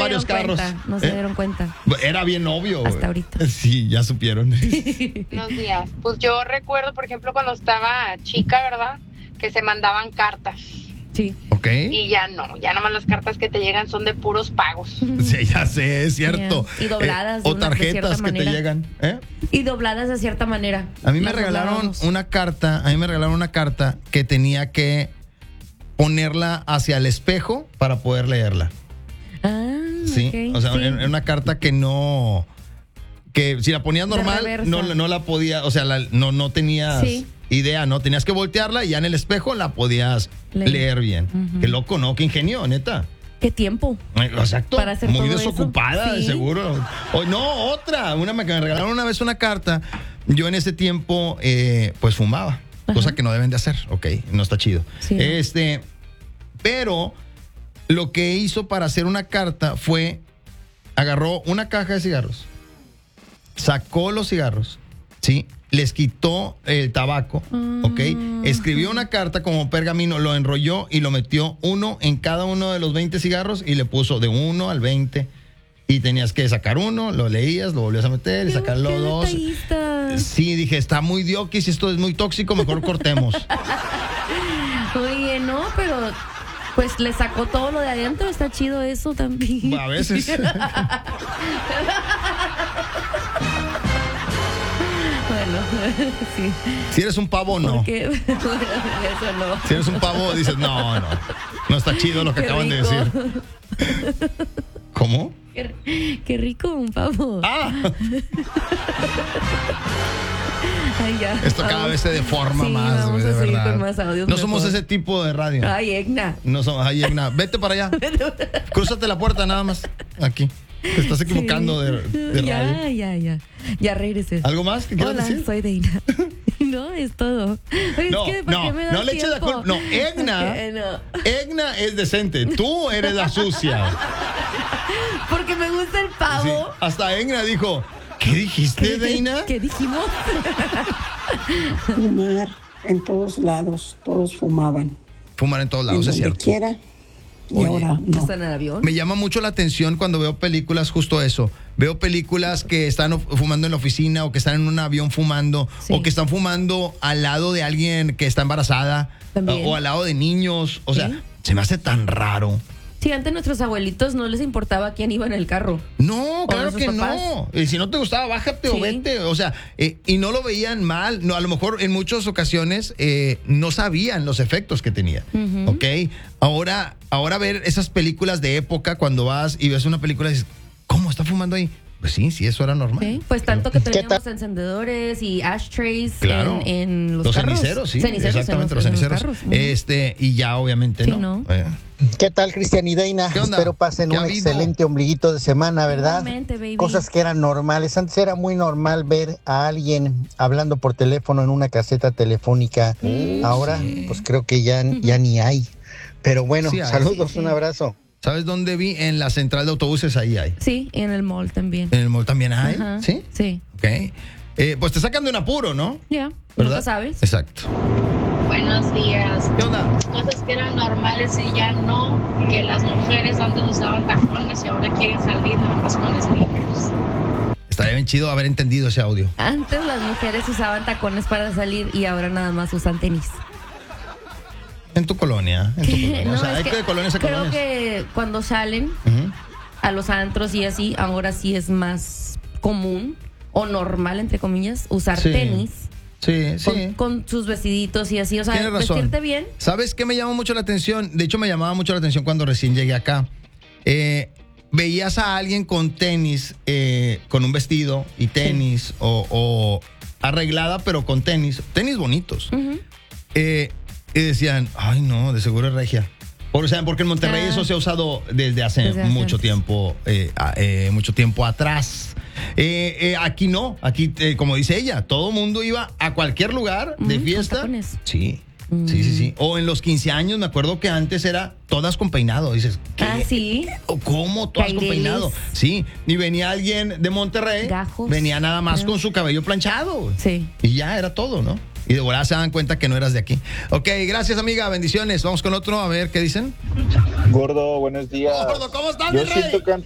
varios carros. No se dieron cuenta. Era bien obvio. Hasta ahorita. Sí, ya supieron. Buenos días. Pues yo recuerdo, por ejemplo, cuando estaba chica, ¿verdad? Que se mandaban cartas. Sí. Ok. Y ya nomás las cartas que te llegan son de puros pagos. Sí, ya sé, es cierto. Yeah. Y dobladas. O de tarjetas que manera. te llegan. Y dobladas de cierta manera. A mí me Las regalaron doblábamos. una carta que tenía que ponerla hacia el espejo para poder leerla. Ah, Sí, ok, o sea, sí. era una carta que si la ponías De normal, reversa. no la podía, o sea, no tenías Sí. idea, ¿no? Tenías que voltearla y ya en el espejo la podías leer bien. Ujú. Qué loco, ¿no? Qué ingenio, neta. ¿Qué tiempo? Exacto. Para hacer muy todo desocupada, eso. de Sí. seguro. O no, otra. Que me regalaron una vez una carta. Yo en ese tiempo, pues fumaba. Ajá. Cosa que no deben de hacer. Ok, no está chido. Sí. Pero lo que hizo para hacer una carta fue agarró una caja de cigarros, sacó los cigarros, ¿sí? Les quitó el tabaco, ¿ok? Escribió una carta como pergamino, lo enrolló y lo metió uno en cada uno de los 20 cigarros y le puso de 1 al 20. Y tenías que sacar uno, lo leías, lo volvías a meter y sacar los Qué dos. detallista. Sí, dije, está muy dioquis, esto es muy tóxico, mejor cortemos. Oye, no, pero pues le sacó todo lo de adentro, está chido eso también. A veces. Bueno, sí. Si eres un pavo, no. Porque, bueno, eso no. Si eres un pavo, dices, no está chido lo que Qué acaban de rico. decir. ¿Cómo? Qué rico un pavo. ¡Ah! Ay, ya. Esto cada Vamos. vez se deforma Sí, más, vamos güey, de a seguir verdad. con más audios No somos mejor. ese tipo de radio. Ay, Egna. No somos, ay, Egna, vete para allá. Crúzate la puerta nada más. Aquí. Te estás equivocando Sí. de radio. Ya. Ya regresé. ¿Algo más que quieras Hola, decir? soy Deina. No, es todo. Oye, No, es que, ¿por qué me das no le eches la tiempo? culpa. No, Egna. No. Egna es decente. Tú eres la sucia. Porque me gusta el Sí, pavo. hasta Egna dijo, ¿qué dijiste, Deina? ¿Qué dijimos? Fumar en todos lados, todos fumaban. Fumar en todos En lados, es donde cierto. quiera. Y Oye, ahora no. ¿Está en el avión? Me llama mucho la atención cuando veo películas, justo eso. Veo películas que están fumando en la oficina o que están en un avión fumando Sí. o que están fumando al lado de alguien que está embarazada También. o al lado de niños. O sea, Sí. se me hace tan raro. Sí, antes nuestros abuelitos no les importaba quién iba en el carro. No, claro sus que papás. no. Y si no te gustaba, bájate o Sí. vete. O sea, y no lo veían mal. No, a lo mejor en muchas ocasiones no sabían los efectos que tenía. Ujú. ¿Ok? Ahora ver esas películas de época, cuando vas y ves una película y dices, ¿cómo está fumando ahí? Pues sí, eso era normal. Sí, pues tanto que ¿Qué teníamos tal? encendedores y ashtrays Claro. en los carros. ceniceros, sí. Ceniceros exactamente, en los ceniceros. carros. Ujú. Y ya obviamente Sí, no. no. ¿Qué tal, Cristian y Deina? ¿Qué onda? Espero pasen ¿Qué ha un habido? excelente ombliguito de semana, ¿verdad? Igualmente, baby. Cosas que eran normales. Antes era muy normal ver a alguien hablando por teléfono en una caseta telefónica. Ahora, pues creo que ya ni hay. Pero bueno, Sí hay. saludos, Sí. un abrazo. ¿Sabes dónde vi? En la central de autobuses, ahí hay. Sí, en el mall también. En el mall también hay. Ajá. ¿Sí? Sí. Ok. Pues te sacan de un apuro, ¿no? Ya, ¿Verdad? nunca sabes. Exacto. Buenos días. ¿Qué onda? Cosas que eran normales y ya no, que las mujeres antes usaban tacones y ahora quieren salir nada más con sneakers. Estaría bien chido haber entendido ese audio. Antes las mujeres usaban tacones para salir y ahora nada más usan tenis. En tu colonia. En tu colonia. No, o sea, es hay que que de colonias a creo colonias. que cuando salen Ujú. a los antros y así, ahora sí es más común o normal, entre comillas, usar Sí. tenis Sí, sí. con sus vestiditos y así. O sea, Tienes razón. vestirte bien. ¿Sabes qué me llamó mucho la atención? De hecho, me llamaba mucho la atención cuando recién llegué acá. Veías a alguien con tenis, con un vestido y tenis, o arreglada, pero con tenis bonitos. Ujú. Y decían, ay no, de seguro es regia. O sea, porque en Monterrey Ah. eso se ha usado desde hace Desde hace mucho antes. mucho tiempo atrás. Aquí no, aquí como dice ella, todo mundo iba a cualquier lugar de Con fiesta. tacones. Sí. Sí. O en los 15 años, me acuerdo que antes era todas con peinado. Dices, ¿qué? Ah, sí. ¿O cómo? Todas con Caireles. peinado. Sí. Y venía alguien de Monterrey. Gajos. Venía nada más Ah. con su cabello planchado. Sí. Y ya era todo, ¿no? Y de volada se dan cuenta que no eras de aquí. Ok, gracias, amiga. Bendiciones. Vamos con otro, a ver qué dicen. Gordo, buenos días. Gordo, ¿cómo estás, Yo mi rey? siento que